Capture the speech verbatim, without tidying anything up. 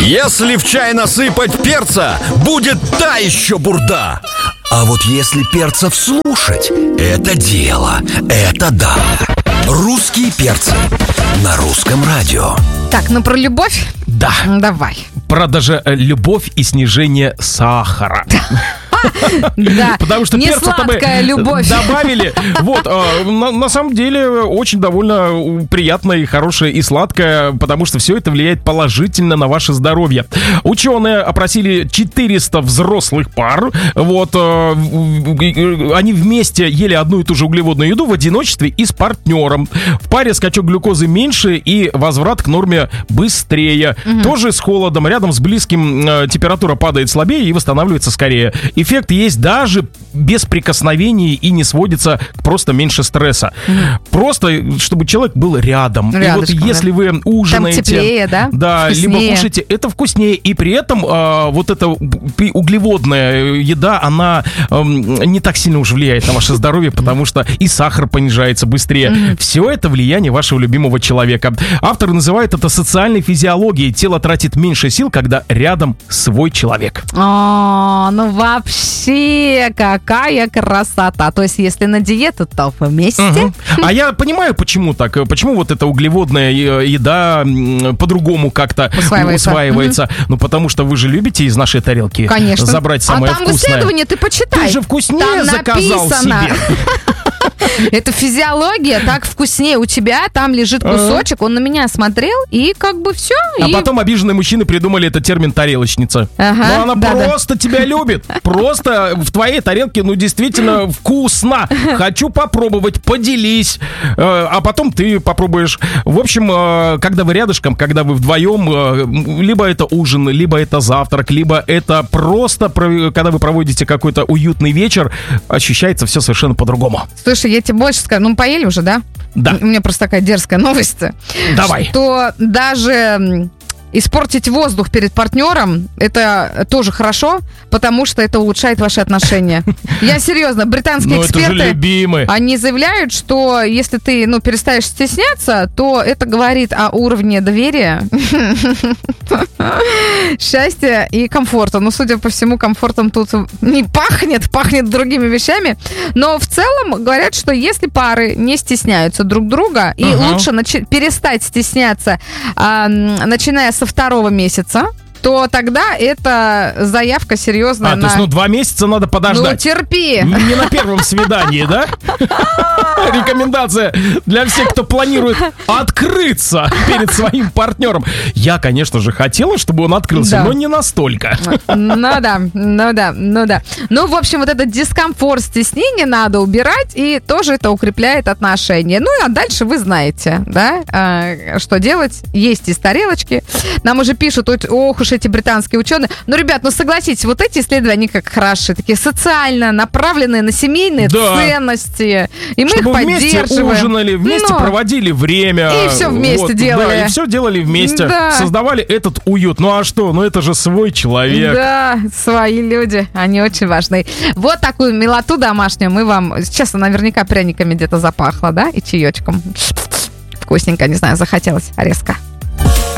Если в чай насыпать перца, будет та еще бурда. А вот если перца вслушать, это дело, это да. Русские перцы на русском радио. Так, ну про любовь? Да. Давай. Про даже любовь и снижение сахара. Да, потому что не перца-то мы сладкая любовь добавили. Вот, на, на самом деле очень довольно приятная и хорошая и сладкая, потому что все это влияет положительно на ваше здоровье. Ученые опросили четыреста взрослых пар. Вот, они вместе ели одну и ту же углеводную еду в одиночестве и с партнером. В паре скачок глюкозы меньше и возврат к норме быстрее. Угу. Тоже с холодом. Рядом с близким температура падает слабее и восстанавливается скорее. Эффект есть даже без прикосновений и не сводится к просто меньше стресса. Mm. Просто, чтобы человек был рядом. Рядышком, и вот если да. вы ужинаете... Там теплее, да? Да, вкуснее. Либо кушаете, это вкуснее. И при этом э, вот эта углеводная еда, она э, не так сильно уж влияет на ваше здоровье, потому что и сахар понижается быстрее. Mm. Все это влияние вашего любимого человека. Авторы называют это социальной физиологией. Тело тратит меньше сил, когда рядом свой человек. О, ну вообще какая красота. То есть, если на диету, то вместе. Угу. А я понимаю, почему так. Почему вот эта углеводная еда по-другому как-то усваивается. усваивается. Угу. Ну, потому что вы же любите из нашей тарелки Конечно. забрать самое вкусное. А там вкусное. Исследование ты почитай. Ты же вкуснее там заказал написано. себе. Это физиология, так вкуснее. У тебя там лежит кусочек, он на меня смотрел, и как бы все. А и... потом обиженные мужчины придумали этот термин тарелочница. Ага, Но она да, просто да. тебя любит. Просто в твоей тарелке, ну, действительно вкусно. Хочу попробовать, поделись. А потом ты попробуешь. В общем, когда вы рядышком, когда вы вдвоем, либо это ужин, либо это завтрак, либо это просто, когда вы проводите какой-то уютный вечер, ощущается все совершенно по-другому. Слушай, я тебе больше скажу. Ну, поели уже, да? Да. У меня просто такая дерзкая новость. Давай. Что даже испортить воздух перед партнером, это тоже хорошо, потому что это улучшает ваши отношения. Я серьезно, британские ну, эксперты, это же любимый. Они заявляют, что если ты, ну, перестаешь стесняться, то это говорит о уровне доверия, счастья и комфорта. Ну, судя по всему, комфортом тут не пахнет, пахнет другими вещами. Но в целом говорят, что если пары не стесняются друг друга, и uh-huh. лучше начи- перестать стесняться, а, начиная со второго месяца, то тогда это заявка серьезная. А, на... то есть, ну, два месяца надо подождать. Ну, терпи. Не на первом свидании, да? Рекомендация для всех, кто планирует открыться перед своим партнером. Я, конечно же, хотела, чтобы он открылся, да. но не настолько. Ну да, ну да, ну да. Ну, в общем, вот этот дискомфорт, стеснение надо убирать, и тоже это укрепляет отношения. Ну, а дальше вы знаете, да, а, что делать. Есть из тарелочки. Нам уже пишут, ох уж эти британские ученые. Ну, ребят, ну согласитесь, вот эти исследования, они как хороши, такие социально направленные на семейные да. ценности. И мы Чтобы их поддерживаем. Вместе ужинали, вместе Но... проводили время. И все вместе вот, делали. Да, и все делали вместе. Да. Создавали этот уют. Ну а что? Ну это же свой человек. Да, свои люди. Они очень важны. Вот такую милоту домашнюю мы вам... Сейчас наверняка пряниками где-то запахло, да? И чаечком. Вкусненько, не знаю, захотелось резко.